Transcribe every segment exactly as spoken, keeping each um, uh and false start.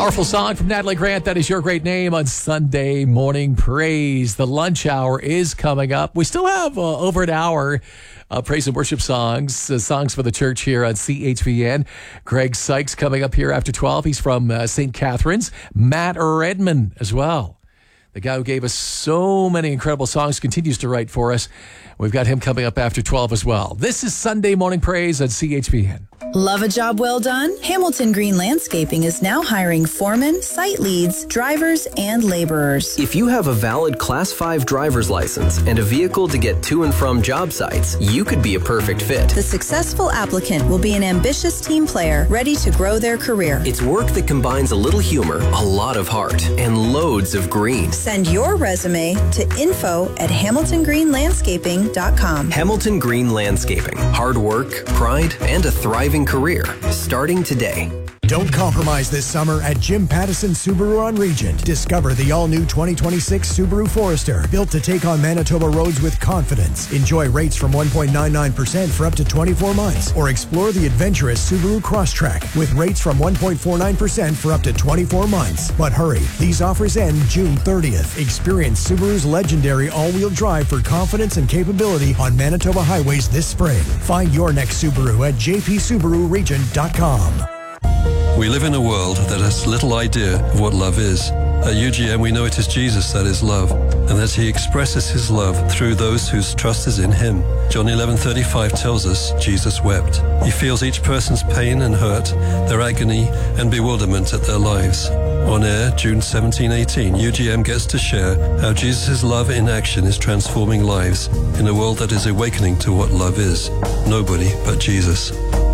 Powerful song from Natalie Grant. That is Your Great Name on Sunday Morning Praise. The lunch hour is coming up. We still have uh, over an hour of praise and worship songs, uh, songs for the church here on C H V N. Greg Sykes coming up here after twelve. He's from uh, Saint Catharines. Matt Redman as well. The guy who gave us so many incredible songs continues to write for us. We've got him coming up after twelve as well. This is Sunday Morning Praise on C H V N. Love a job well done? Hamilton Green Landscaping is now hiring foremen, site leads, drivers, and laborers. If you have a valid Class five driver's license and a vehicle to get to and from job sites, you could be a perfect fit. The successful applicant will be an ambitious team player ready to grow their career. It's work that combines a little humor, a lot of heart, and loads of green. Send your resume to info at hamilton green landscaping dot com. Hamilton Green Landscaping. Hard work, pride, and a thriving career. Starting today. Don't compromise this summer at Jim Pattison Subaru on Regent. Discover the all-new twenty twenty-six Subaru Forester, built to take on Manitoba roads with confidence. Enjoy rates from one point nine nine percent for up to twenty-four months, or explore the adventurous Subaru Crosstrek with rates from one point four nine percent for up to twenty-four months. But hurry, these offers end June thirtieth. Experience Subaru's legendary all-wheel drive for confidence and capability on Manitoba highways this spring. Find your next Subaru at j p subaru regent dot com. We live in a world that has little idea of what love is. At U G M, we know it is Jesus that is love, and that he expresses his love through those whose trust is in him. John eleven thirty-five tells us Jesus wept. He feels each person's pain and hurt, their agony and bewilderment at their lives. On air, June seventeenth, eighteen, U G M gets to share how Jesus' love in action is transforming lives in a world that is awakening to what love is. Nobody but Jesus.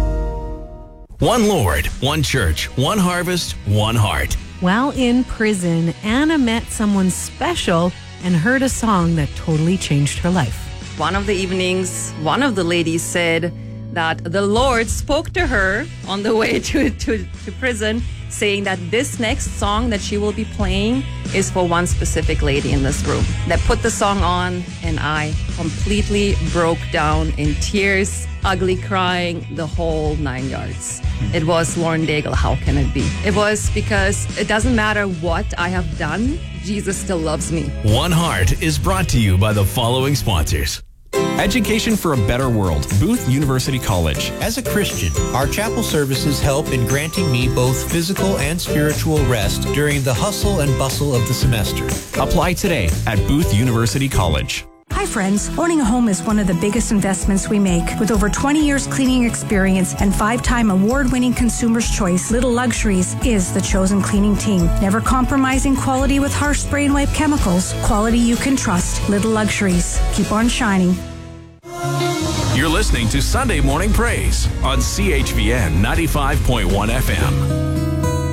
One Lord, one church, one harvest, one heart. While in prison, Anna met someone special and heard a song that totally changed her life. One of the evenings, one of the ladies said that the Lord spoke to her on the way to, to, to prison, saying that this next song that she will be playing is for one specific lady in this room. That put the song on, and I completely broke down in tears, ugly crying, the whole nine yards. It was Lauren Daigle, How Can It Be? It was because it doesn't matter what I have done, Jesus still loves me. One Heart is brought to you by the following sponsors. Education for a Better World, Booth University College. As a Christian, our chapel services help in granting me both physical and spiritual rest during the hustle and bustle of the semester. Apply today at Booth University College. Hi friends, owning a home is one of the biggest investments we make. With over twenty years cleaning experience and five-time award-winning Consumer's Choice, Little Luxuries is the chosen cleaning team. Never compromising quality with harsh spray and wipe chemicals. Quality you can trust. Little Luxuries. Keep on shining. You're listening to Sunday Morning Praise on C H V N ninety-five point one F M.